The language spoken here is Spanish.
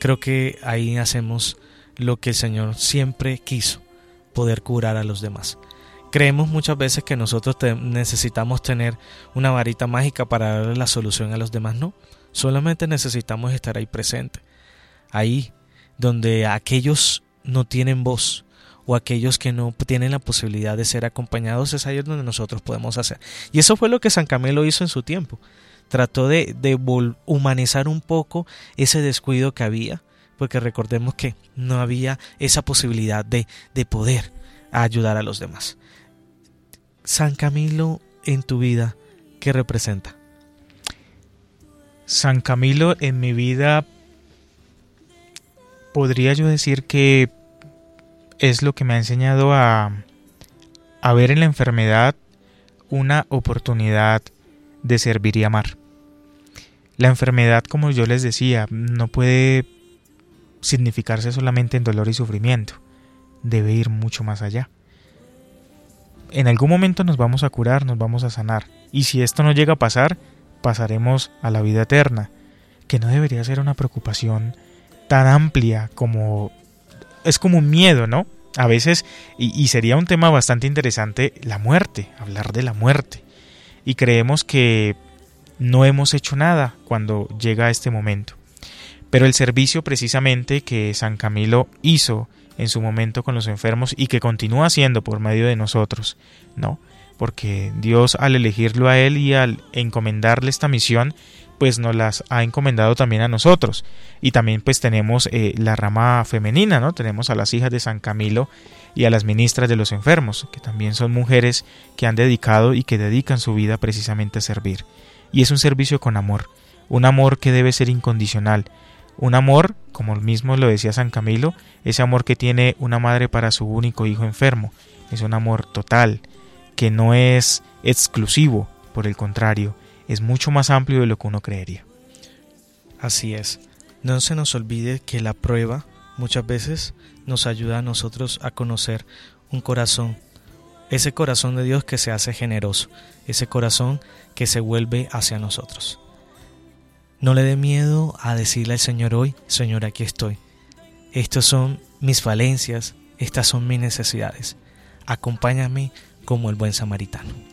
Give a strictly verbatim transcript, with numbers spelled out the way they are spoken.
creo que ahí hacemos lo que el Señor siempre quiso, poder curar a los demás. Creemos muchas veces que nosotros te- necesitamos tener una varita mágica para darle la solución a los demás. No, solamente necesitamos estar ahí presente, ahí donde aquellos no tienen voz o aquellos que no tienen la posibilidad de ser acompañados, es ahí donde nosotros podemos hacer. Y eso fue lo que San Camilo hizo en su tiempo. Trató de, de vol- humanizar un poco ese descuido que había, porque recordemos que no había esa posibilidad de, de poder ayudar a los demás. San Camilo en tu vida, ¿qué representa? San Camilo en mi vida, podría yo decir que es lo que me ha enseñado a, a ver en la enfermedad una oportunidad de servir y amar. La enfermedad, como yo les decía, no puede significarse solamente en dolor y sufrimiento, debe ir mucho más allá. En algún momento nos vamos a curar, nos vamos a sanar, y si esto no llega a pasar, pasaremos a la vida eterna, que no debería ser una preocupación tan amplia como... es como un miedo, ¿no? A veces, y, y sería un tema bastante interesante, la muerte, hablar de la muerte, y creemos que no hemos hecho nada cuando llega este momento. Pero el servicio precisamente que San Camilo hizo en su momento con los enfermos y que continúa haciendo por medio de nosotros, ¿no? Porque Dios, al elegirlo a él y al encomendarle esta misión, pues nos las ha encomendado también a nosotros. Y también pues tenemos eh, la rama femenina, ¿no? Tenemos a las hijas de San Camilo y a las ministras de los enfermos, que también son mujeres que han dedicado y que dedican su vida precisamente a servir. Y es un servicio con amor, un amor que debe ser incondicional. Un amor, como mismo lo decía San Camilo, ese amor que tiene una madre para su único hijo enfermo. Es un amor total, que no es exclusivo, por el contrario, es mucho más amplio de lo que uno creería. Así es. No se nos olvide que la prueba muchas veces nos ayuda a nosotros a conocer un corazón, ese corazón de Dios que se hace generoso, ese corazón que se vuelve hacia nosotros. No le dé miedo a decirle al Señor hoy: Señor, aquí estoy. Estas son mis falencias, estas son mis necesidades. Acompáñame como el buen samaritano.